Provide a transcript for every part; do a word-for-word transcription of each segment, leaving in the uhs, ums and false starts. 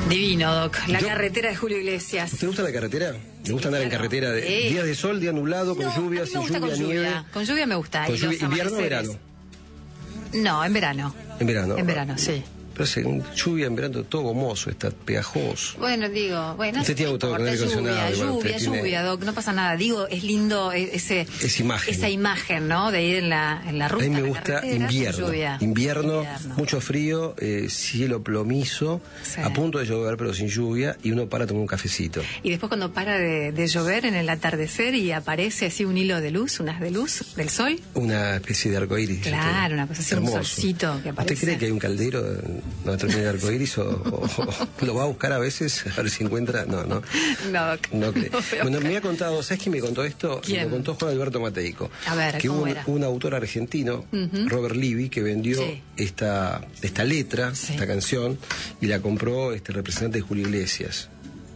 Divino, Doc. La Yo- carretera de Julio Iglesias. ¿Te gusta la carretera? ¿Te gusta andar en claro. carretera? De, Sí. Días de sol, día nublado, con No, lluvia, a mí me sin gusta lluvia, con nieve. lluvia. Con lluvia me gusta. Con y lluvia, los ¿invierno o amaneceres. verano? No, en verano. En verano. En verano, sí. Pero sí, en lluvia, en verano, todo gomoso, está pegajoso. Bueno, digo, bueno, Usted tiene no auto con importa, aire lluvia, acondicionado, igual, lluvia, usted tiene- lluvia, Doc, no pasa nada. Digo, es lindo e- ese, Esa imagen. esa imagen, ¿no? De ir en la, en la A ruta. mí me en la gusta carretera, con invierno. lluvia. invierno. Invierno. Mucho frío, eh, cielo plomizo, Sí. a punto de llover, pero sin lluvia, y uno para a tomar un cafecito. Y después cuando para de, de llover en el atardecer y aparece así un hilo de luz, unas de luz del sol. Una especie de arcoíris. Claro, una cosa así, un Hermoso. solcito que aparece. ¿Usted cree que hay un caldero donde termina el arcoíris o, o- o lo va a buscar a veces a ver si encuentra? No, no. No, Doc. No creo. No veo Bueno, que- me ha contado, ¿sabes quién me contó esto? ¿Quién? Me lo contó Juan Alberto Mateico. A ver, que ¿cómo hubo un, era? un autor argentino, Robert Livy, que vendió Sí. esta, esta letra, Sí. esta canción, y la compró este representante de Julio Iglesias.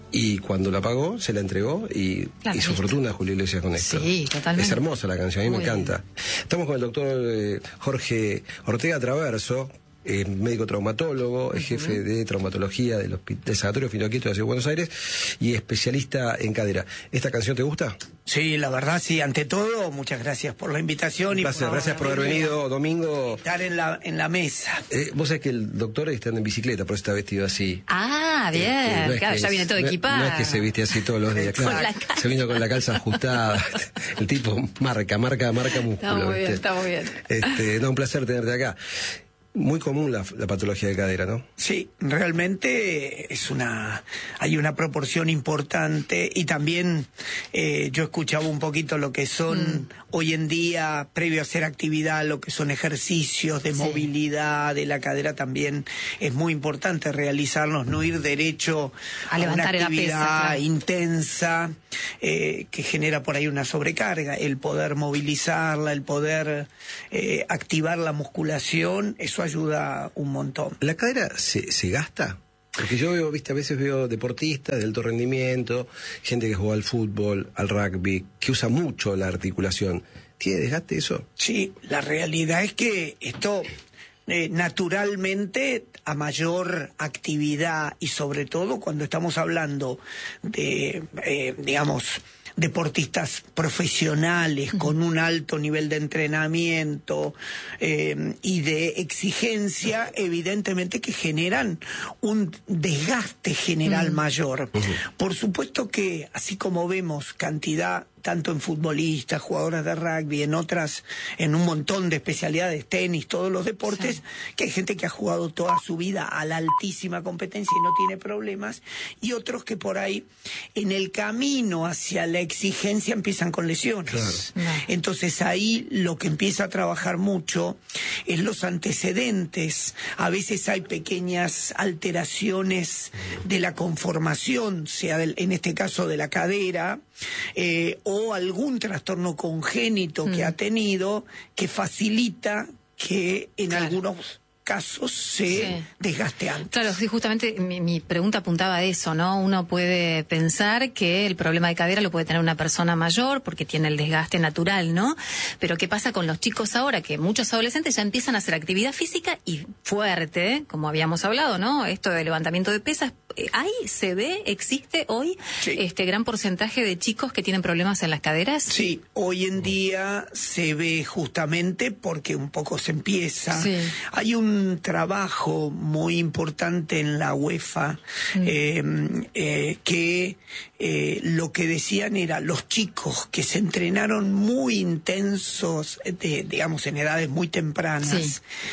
Y cuando la pagó, se la entregó y Claro, hizo ¿viste? fortuna Julio Iglesias con esto. Sí, totalmente. Es hermosa la canción, a mí Muy me encanta. Estamos con el doctor eh, Jorge Ortega Traverso, eh, médico traumatólogo, es jefe de traumatología del, hospi- del Sanatorio Finoquito de la Ciudad de Buenos Aires y especialista en cadera. ¿Esta canción te gusta? Sí, la verdad, sí. Ante todo, muchas gracias por la invitación. y Gracias, por gracias por haber venido, Domingo. Estar en la, en la mesa. Eh, vos sabés que el doctor está en bicicleta, por eso está vestido así. Ah, bien. Eh, no es claro, que ya es- viene todo no- equipado. No es que se viste así todos los días, Con claro. la calza. Se vino con la calza ajustada. El tipo marca, marca, marca músculo. Está muy bien, ¿viste? está muy bien. Este, no, un placer tenerte acá. Muy común la, la patología de cadera, ¿no? Sí, realmente es una, hay una proporción importante y también eh, yo escuchaba un poquito lo que son Mm. hoy en día, previo a hacer actividad, lo que son ejercicios de Sí. movilidad de la cadera también es muy importante realizarlos, no ir derecho A a, una levantar la actividad pesa, claro. intensa eh, que genera por ahí una sobrecarga, el poder movilizarla, el poder eh, activar la musculación, eso ayuda un montón. ¿La cadera se, se gasta? Porque yo veo, viste, a veces veo deportistas de alto rendimiento, gente que juega al fútbol, al rugby, que usa mucho la articulación. ¿Tiene desgaste eso? Sí, la realidad es que esto eh, naturalmente a mayor actividad y sobre todo cuando estamos hablando de, eh, digamos, deportistas profesionales con un alto nivel de entrenamiento eh, y de exigencia, evidentemente que generan un desgaste general mayor. Por supuesto que así como vemos cantidad tanto en futbolistas, jugadoras de rugby, en otras, en un montón de especialidades, tenis, todos los deportes, Sí. que hay gente que ha jugado toda su vida a la altísima competencia y no tiene problemas, y otros que por ahí, en el camino hacia la exigencia, empiezan con lesiones. Claro. No. Entonces ahí lo que empieza a trabajar mucho es los antecedentes. A veces hay pequeñas alteraciones de la conformación, sea del- en este caso de la cadera, eh, o algún trastorno congénito que ha tenido que facilita que en Claro. algunos casos se Sí. desgaste antes. Claro, sí, justamente mi, mi pregunta apuntaba a eso, ¿no? Uno puede pensar que el problema de cadera lo puede tener una persona mayor porque tiene el desgaste natural, ¿no? Pero ¿qué pasa con los chicos ahora? Que muchos adolescentes ya empiezan a hacer actividad física y fuerte, como habíamos hablado, ¿no? Esto de levantamiento de pesas. Eh, ¿Ahí se ve, existe hoy Sí. este gran porcentaje de chicos que tienen problemas en las caderas? Sí, hoy en día se ve justamente porque un poco se empieza. Sí. Hay un trabajo muy importante en la UEFA eh, eh, que eh, lo que decían era los chicos que se entrenaron muy intensos, de, digamos en edades muy tempranas, Sí.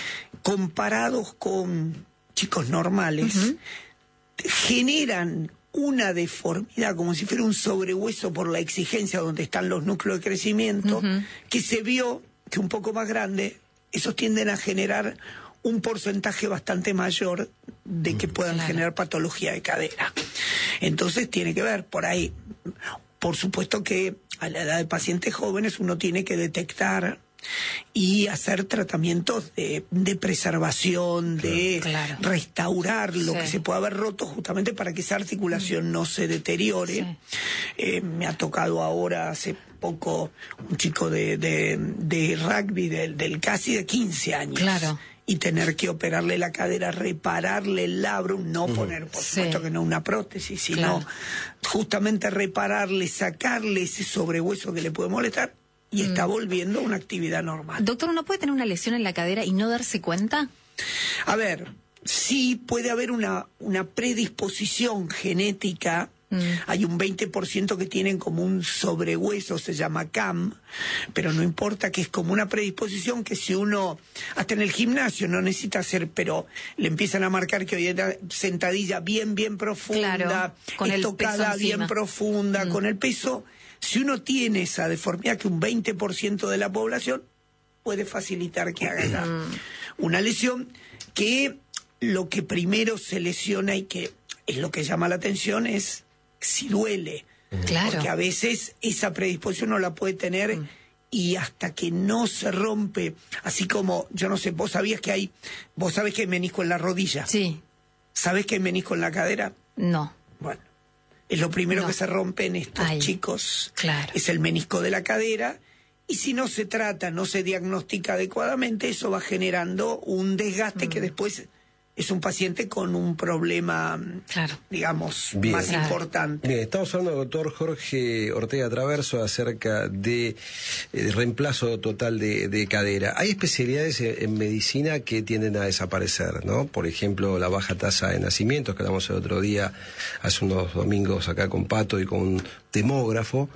comparados con chicos normales, generan una deformidad, como si fuera un sobrehueso por la exigencia donde están los núcleos de crecimiento, que se vio que un poco más grande, esos tienden a generar un porcentaje bastante mayor de que puedan Claro. generar patología de cadera. Entonces tiene que ver por ahí. Por supuesto que a la edad de pacientes jóvenes uno tiene que detectar y hacer tratamientos de, de preservación, claro, de claro. restaurar lo sí. que se puede haber roto, justamente para que esa articulación mm. no se deteriore. Sí. Eh, me ha tocado ahora, hace poco, un chico de, de, de rugby del, del casi de quince años. Claro. Y tener que operarle la cadera, repararle el labrum, no uh-huh. poner, por sí. supuesto que no una prótesis, sino claro. justamente repararle, sacarle ese sobrehueso que le puede molestar, y mm. está volviendo a una actividad normal. Doctor, ¿uno puede tener una lesión en la cadera y no darse cuenta? A ver, sí puede haber una, una predisposición genética. Mm. Hay un veinte por ciento que tienen como un sobrehueso, se llama C A M, pero no importa, que es como una predisposición que si uno, hasta en el gimnasio no necesita hacer, pero le empiezan a marcar que hoy era sentadilla bien, bien profunda, claro, con estocada bien profunda, mm. con el peso. Si uno tiene esa deformidad, que un veinte por ciento de la población, puede facilitar que haga mm. una lesión, que lo que primero se lesiona y que es lo que llama la atención es si duele, claro. porque a veces esa predisposición no la puede tener mm. y hasta que no se rompe, así como, yo no sé, vos sabías que hay, vos sabés que hay menisco en la rodilla. Sí. ¿Sabés que hay menisco en la cadera? No. Bueno, es lo primero no. que se rompe en estos Ay, chicos, claro. es el menisco de la cadera, y si no se trata, no se diagnostica adecuadamente, eso va generando un desgaste mm. que después es un paciente con un problema, claro. digamos, Bien. más claro. importante. Bien, estamos hablando con el doctor Jorge Ortega Traverso acerca de eh, reemplazo total de, de cadera. Hay especialidades en, en medicina que tienden a desaparecer, ¿no? Por ejemplo, la baja tasa de nacimientos, que hablamos el otro día, hace unos domingos acá con Pato y con un demógrafo.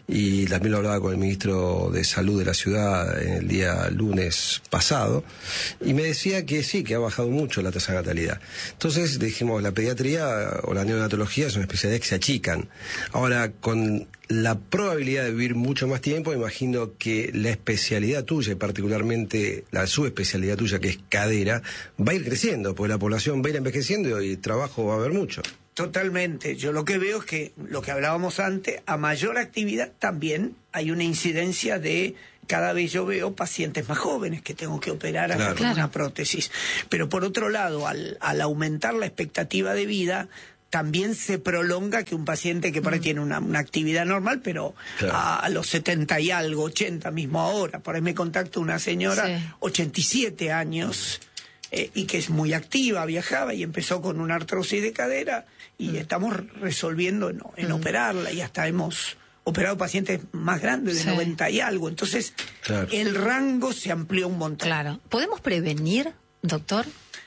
Y también lo hablaba con el ministro de Salud de la ciudad el día lunes pasado, y me decía que sí, que ha bajado mucho la tasa de natalidad. Entonces dijimos, la pediatría o la neonatología son especialidades que se achican. Ahora, con la probabilidad de vivir mucho más tiempo, imagino que la especialidad tuya, y particularmente la subespecialidad tuya, que es cadera, va a ir creciendo, porque la población va a ir envejeciendo y trabajo va a haber mucho. Totalmente. Yo lo que veo es que, lo que hablábamos antes, a mayor actividad también hay una incidencia de, cada vez yo veo pacientes más jóvenes que tengo que operar hasta claro. con una prótesis. Pero por otro lado, al, al aumentar la expectativa de vida, también se prolonga que un paciente que por ahí mm. tiene una, una actividad normal, pero claro. a, a los setenta y algo, ochenta mismo ahora, por ahí me contacta una señora, sí. ochenta y siete años, eh, y que es muy activa, viajaba y empezó con una artrosis de cadera, y mm. estamos resolviendo en, en mm. operarla, y hasta hemos operado pacientes más grandes, de sí. noventa y algo. Entonces, claro. el rango se amplió un montón. Claro. ¿Podemos prevenir, doctor,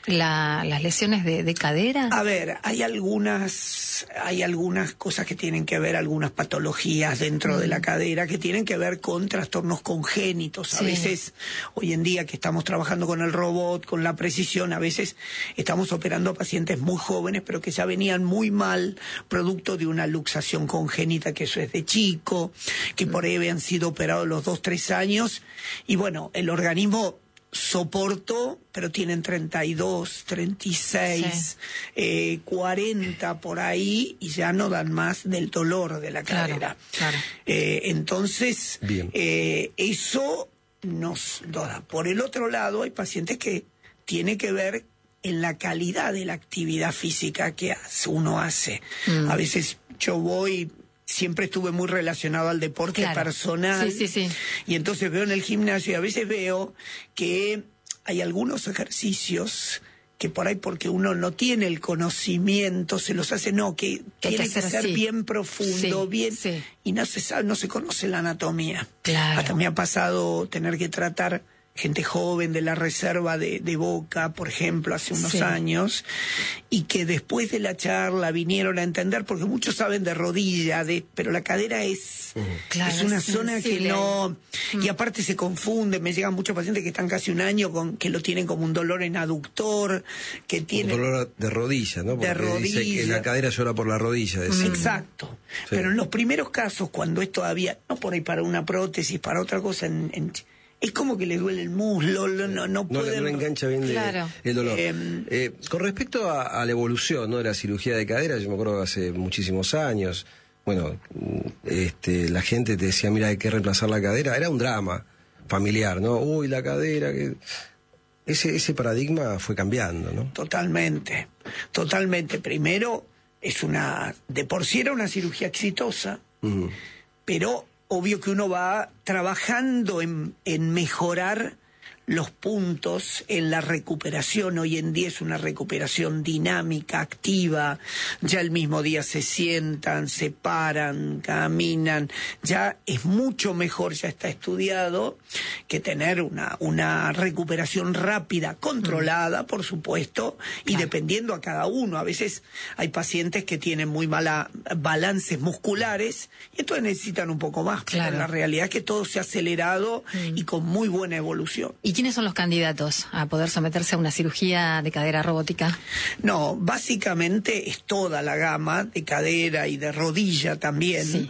la, las lesiones de, de cadera? A ver, hay algunas, hay algunas cosas que tienen que ver, algunas patologías dentro mm. de la cadera que tienen que ver con trastornos congénitos. A sí. veces, hoy en día que estamos trabajando con el robot, con la precisión, a veces estamos operando a pacientes muy jóvenes, pero que ya venían muy mal, producto de una luxación congénita, que eso es de chico, que mm. por ahí habían sido operados los dos, tres años, y bueno, el organismo soporto, pero tienen treinta y dos, treinta y seis, sí. eh, cuarenta por ahí, y ya no dan más del dolor de la cadera. Claro, claro. Eh, entonces, eh, eso nos da. Por el otro lado, hay pacientes que tiene que ver en la calidad de la actividad física que uno hace. Mm. A veces yo voy... Siempre estuve muy relacionado al deporte claro. personal. Sí, sí, sí. Y entonces veo en el gimnasio, y a veces veo que hay algunos ejercicios que por ahí, porque uno no tiene el conocimiento, se los hace, no, que tiene que, que ser así. bien profundo, sí, bien, sí. y no se sabe, no se conoce la anatomía. Claro. Hasta me ha pasado tener que tratar gente joven de la reserva de, de Boca, por ejemplo, hace unos sí. años, y que después de la charla vinieron a entender, porque muchos saben de rodilla, de pero la cadera es, uh, claro, es una es zona sensible. Que no... Mm. Y aparte se confunde, me llegan muchos pacientes que están casi un año con que lo tienen como un dolor en aductor, que tienen... Un dolor de rodilla, ¿no? Porque de rodilla. Dice que la cadera llora por la rodilla. Mm. Exacto. Sí. Pero en los primeros casos, cuando es todavía, no por ahí para una prótesis, para otra cosa, en... en es como que le duele el muslo, no, no puede... No, no engancha bien claro. de, el dolor. Eh, eh, con respecto a, a la evolución, ¿no?, de la cirugía de cadera, yo me acuerdo que hace muchísimos años, bueno, este, la gente te decía, mira, hay que reemplazar la cadera, era un drama, familiar, ¿no? Uy, la cadera, que... Ese, ese paradigma fue cambiando, ¿no? Totalmente, totalmente. Primero, es una, de por sí era una cirugía exitosa, uh-huh. pero obvio que uno va trabajando en, en mejorar los puntos en la recuperación. Hoy en día es una recuperación dinámica, activa, ya el mismo día se sientan, se paran, caminan, ya es mucho mejor, ya está estudiado, que tener una, una recuperación rápida, controlada, por supuesto, y claro. dependiendo a cada uno. A veces hay pacientes que tienen muy mala balances musculares y entonces necesitan un poco más, claro. pero la realidad es que todo se ha acelerado mm. y con muy buena evolución. ¿Y quiénes son los candidatos a poder someterse a una cirugía de cadera robótica? No, básicamente es toda la gama de cadera y de rodilla también, sí.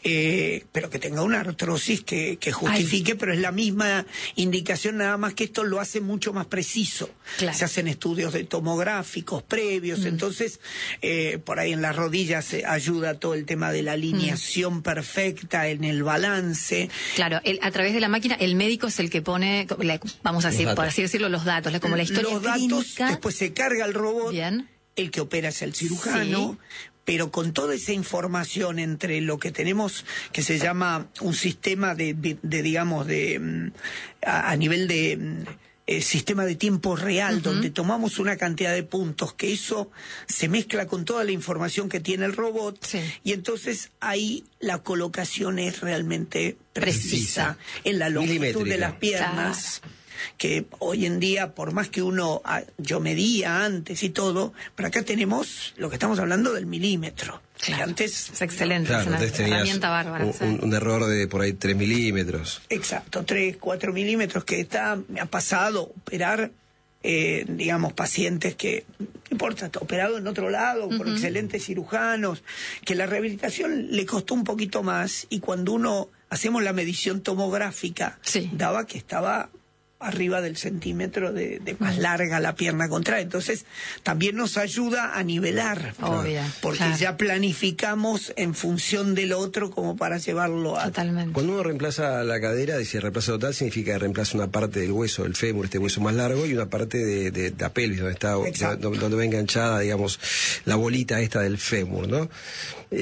eh, pero que tenga una artrosis que, que justifique, Ay. pero es la misma indicación, nada más que esto lo hace mucho más preciso. Claro. Se hacen estudios de tomográficos previos, mm. entonces eh, por ahí en las rodillas se ayuda todo el tema de la alineación mm. perfecta en el balance. Claro, el, a través de la máquina el médico es el que pone... La, vamos a decir, por así decirlo, los datos, como la historia los datos, clínica. Después se carga el robot, Bien. el que opera es el cirujano, sí. pero con toda esa información entre lo que tenemos, que se llama un sistema de, de, de digamos, de a, a nivel de... Eh, sistema de tiempo real, uh-huh. donde tomamos una cantidad de puntos, que eso se mezcla con toda la información que tiene el robot, sí. y entonces ahí la colocación es realmente precisa, precisa. en la longitud de las piernas, claro. que hoy en día, por más que uno, yo medía antes y todo, pero acá tenemos lo que estamos hablando del milímetro. Claro. Antes es excelente, claro, es una herramienta bárbara. Un, un, un error de por ahí tres milímetros. Exacto, tres, cuatro milímetros, que está, me ha pasado operar, eh, digamos, pacientes que, no importa, está operado en otro lado, uh-huh. por excelentes cirujanos, que la rehabilitación le costó un poquito más, y cuando uno hacemos la medición tomográfica, sí. daba que estaba arriba del centímetro de, de más larga la pierna contraria. Entonces, también nos ayuda a nivelar. Obvio, porque claro. ya planificamos en función del otro como para llevarlo a... Totalmente. Cuando uno reemplaza la cadera, dice reemplazo total, significa que reemplaza una parte del hueso, el fémur, este hueso más largo, y una parte de, de, de la pelvis, donde está, donde, donde va enganchada, digamos, la bolita esta del fémur, ¿no?